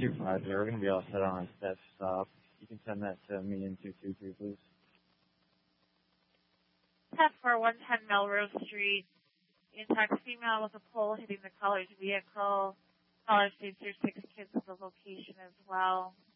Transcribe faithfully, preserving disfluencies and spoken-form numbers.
two five zero. We're going to be all set on that stop. You can send that to me in two two three, please. ten four one ten Melrose Street. Intact female with a pole hitting the caller's vehicle. Caller states there's six kids at the location as well.